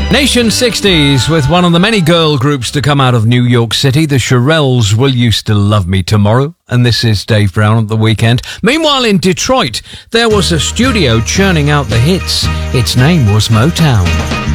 Nation 60s with one of the many girl groups to come out of New York City, the Shirelles. Will You Still Love Me Tomorrow? And this is Dave Brown at the weekend. Meanwhile, in Detroit, there was a studio churning out the hits. Its name was Motown.